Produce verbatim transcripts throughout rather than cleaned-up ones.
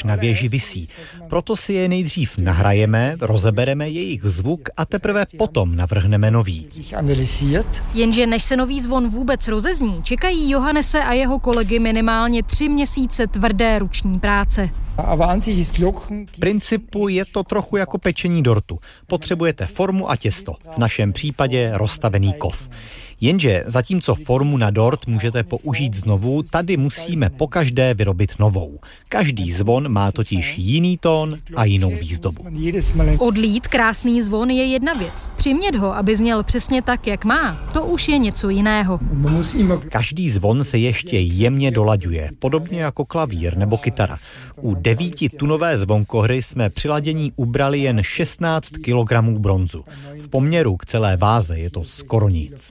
už na věži visí. Proto si je nejdřív nahrajeme, rozebereme jejich zvuk a teprve potom navrhneme nový. Jenže než se nový zvon vůbec rozezní, čekají Johannese a jeho kolegy minimálně tři měsíce tvrdé ruční práce. V principu je to trochu jako pečení dortu. Potřebujete formu a těsto, v našem případě rozstavený kov. Jenže zatímco formu na dort můžete použít znovu, tady musíme pokaždé vyrobit novou. Každý zvon má totiž jiný tón a jinou výzdobu. Odlít krásný zvon je jedna věc. Přimět ho, aby zněl přesně tak, jak má, to už je něco jiného. Každý zvon se ještě jemně dolaďuje, podobně jako klavír nebo kytara. U devítitunové zvonkohry jsme při ladění ubrali jen šestnáct kilogramů bronzu. V poměru k celé váze je to skoro nic.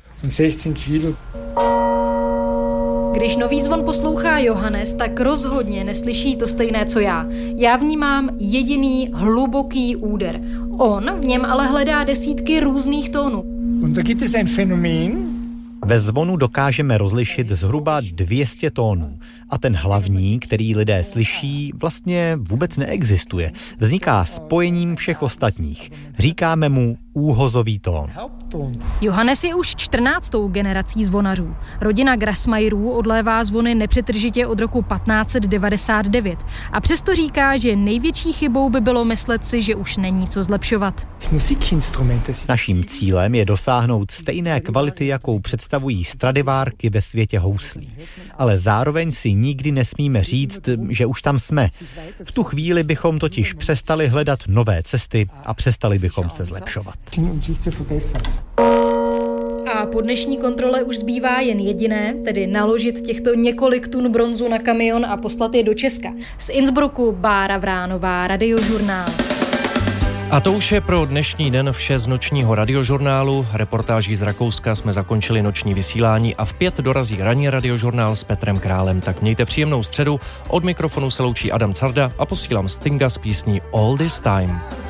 Když nový zvon poslouchá Johannes, tak rozhodně neslyší to stejné, co já. Já vnímám jediný hluboký úder. On v něm ale hledá desítky různých tónů. Ve zvonu dokážeme rozlišit zhruba dvě stě tónů. A ten hlavní, který lidé slyší, vlastně vůbec neexistuje. Vzniká spojením všech ostatních. Říkáme mu úhozový tón. Johannes je už čtrnáctou generací zvonařů. Rodina Grassmayerů odlévá zvony nepřetržitě od roku patnáct set devadesát devět. A přesto říká, že největší chybou by bylo myslet si, že už není co zlepšovat. Naším cílem je dosáhnout stejné kvality, jakou představují Stradivárky ve světě houslí. Ale zároveň si nikdy nesmíme říct, že už tam jsme. V tu chvíli bychom totiž přestali hledat nové cesty a přestali bychom se zlepšovat. A po dnešní kontrole už zbývá jen jediné, tedy naložit těchto několik tun bronzu na kamion a poslat je do Česka. Z Innsbrucku Bára Vránová, Radiožurnál. A to už je pro dnešní den vše z nočního radiožurnálu. Reportáží z Rakouska jsme zakončili noční vysílání a v pět dorazí ranní radiožurnál s Petrem Králem. Tak mějte příjemnou středu. Od mikrofonu se loučí Adam Carda a posílám Stinga s písní All This Time.